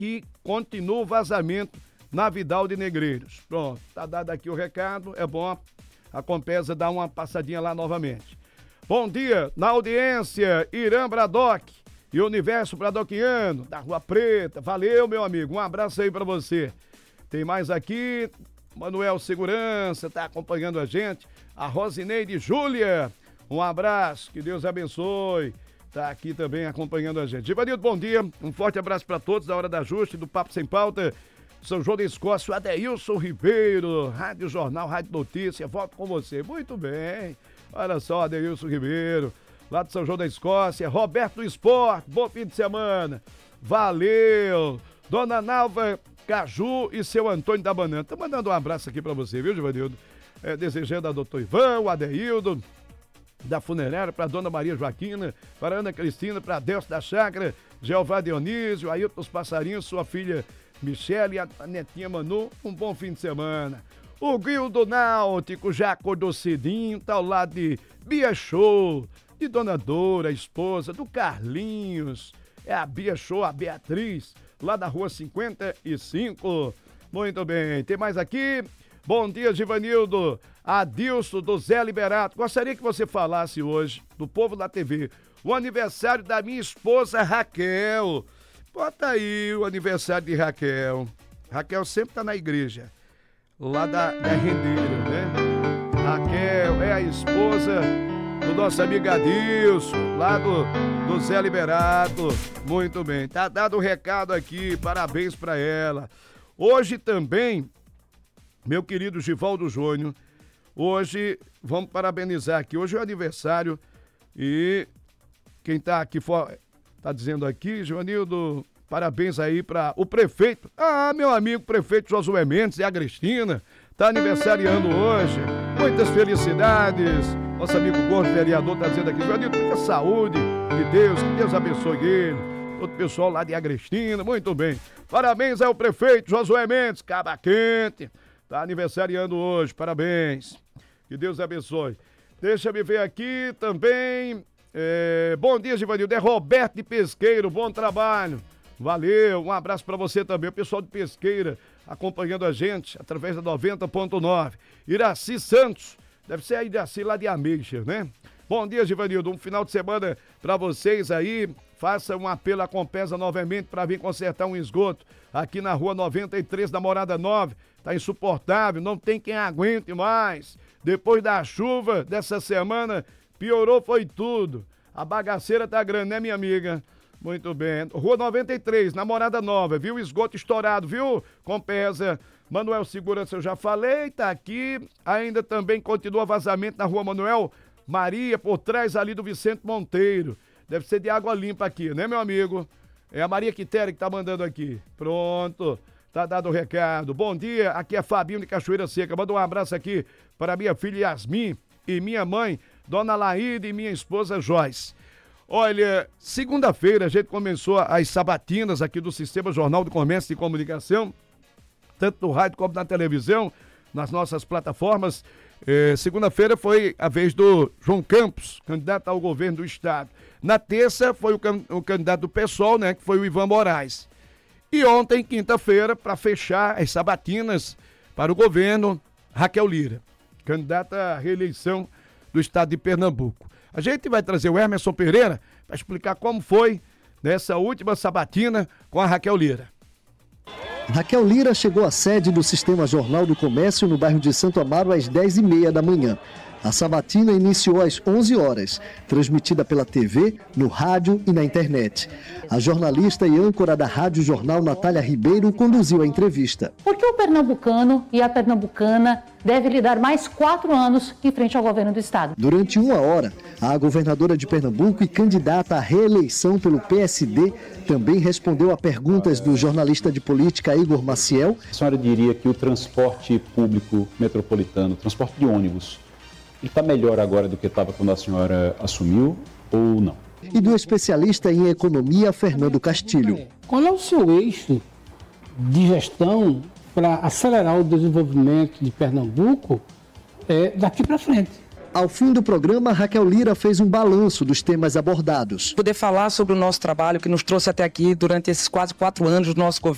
que continua o vazamento na Vidal de Negreiros. Pronto, tá dado aqui o recado, é bom a Compesa dar uma passadinha lá novamente. Bom dia, na audiência, Irã Bradock e Universo Bradoquiano, da Rua Preta. Valeu, meu amigo, um abraço aí pra você. Tem mais aqui, Manuel Segurança, tá acompanhando a gente. A Rosineide Júlia, um abraço, que Deus abençoe. Tá aqui também acompanhando a gente. Givanildo, bom dia, um forte abraço pra todos da Hora da Ajuste, do Papo Sem Pauta. São João da Escócia, o Adeilson Ribeiro, Rádio Jornal, Rádio Notícia, volto com você. Muito bem, olha só, Adeilson Ribeiro, lá de São João da Escócia. Roberto do Esporte, bom fim de semana. Valeu. Dona Nalva Caju e seu Antônio da Banana. Tô mandando um abraço aqui pra você, viu, Givanildo? Desejando a doutor Ivan, o Adeildo, da Funerária, pra Dona Maria Joaquina, para Ana Cristina, pra Delcio da Chácara, Jeová Dionísio, Ailton dos Passarinhos, sua filha Michele e a netinha Manu, um bom fim de semana. O Guildo Náutico já acordou cedinho, tá ao lado de Bia Show, de Dona Dora, a esposa, do Carlinhos, é a Bia Show, a Beatriz, lá da Rua 55. Muito bem, tem mais aqui. Bom dia, Givanildo. Adilson do Zé Liberato. Gostaria que você falasse hoje, do Povo da TV, o aniversário da minha esposa Raquel. Bota aí o aniversário de Raquel. Raquel sempre tá na igreja, lá da Rendeira, né? Raquel é a esposa do nosso amigo Adilson, lá do Zé Liberato. Muito bem, tá dado o recado aqui, parabéns pra ela. Hoje também, meu querido Givaldo Júnior, hoje, vamos parabenizar aqui, hoje é o aniversário e quem tá aqui fora... Tá dizendo aqui, Givanildo, parabéns aí para o prefeito. Ah, meu amigo prefeito Josué Mendes e a Cristina, tá aniversariando hoje. Muitas felicidades. Nosso amigo gordo vereador tá dizendo aqui, Givanildo, muita saúde de Deus, que Deus abençoe ele. Todo o pessoal lá de Agrestina, muito bem. Parabéns ao prefeito Josué Mendes, Caba Quente. Tá aniversariando hoje, parabéns. Que Deus abençoe. Deixa eu ver aqui também... bom dia, Givanildo, é Roberto de Pesqueiro, bom trabalho, valeu, um abraço pra você também, o pessoal de Pesqueira acompanhando a gente através da 90.9, Iraci Santos, deve ser a Iraci lá de Ameixa, né? Bom dia, Givanildo, um final de semana pra vocês aí, faça um apelo à Compesa novamente pra vir consertar um esgoto aqui na rua 93 da Morada 9, tá insuportável, não tem quem aguente mais, depois da chuva dessa semana, piorou foi tudo. A bagaceira tá grande, né, minha amiga? Muito bem. Rua 93, na Morada Nova, viu? Esgoto estourado, viu? Compesa. Manuel Segurança, eu já falei, tá aqui. Ainda também continua vazamento na Rua Manuel Maria, por trás ali do Vicente Monteiro. Deve ser de água limpa aqui, né, meu amigo? É a Maria Quitéria que tá mandando aqui. Pronto. Tá dado o recado. Bom dia, aqui é Fabinho de Cachoeira Seca. Manda um abraço aqui para minha filha Yasmin e minha mãe, Dona Laíde, e minha esposa Joyce. Olha, segunda-feira a gente começou as sabatinas aqui do Sistema Jornal do Comércio e Comunicação, tanto no rádio como na televisão, nas nossas plataformas. Segunda-feira foi a vez do João Campos, candidato ao governo do estado. Na terça foi o candidato do PSOL, né, que foi o Ivan Moraes. E ontem, quinta-feira, para fechar as sabatinas para o governo, Raquel Lira, candidata à reeleição do estado de Pernambuco. A gente vai trazer o Emerson Pereira para explicar como foi nessa última sabatina com a Raquel Lira. Raquel Lira chegou à sede do Sistema Jornal do Comércio no bairro de Santo Amaro às 10h30 da manhã. A sabatina iniciou às 11 horas, transmitida pela TV, no rádio e na internet. A jornalista e âncora da Rádio Jornal, Natália Ribeiro, conduziu a entrevista. Por que o pernambucano e a pernambucana devem lidar mais 4 anos em frente ao governo do estado? Durante 1 hora, a governadora de Pernambuco e candidata à reeleição pelo PSD também respondeu a perguntas do jornalista de política Igor Maciel. A senhora diria que o transporte público metropolitano, transporte de ônibus, está melhor agora do que estava quando a senhora assumiu ou não? E do especialista em economia, Fernando Castilho. Qual é o seu eixo de gestão para acelerar o desenvolvimento de Pernambuco daqui para frente? Ao fim do programa, Raquel Lira fez um balanço dos temas abordados. Poder falar sobre o nosso trabalho que nos trouxe até aqui durante esses quase 4 anos do nosso governo.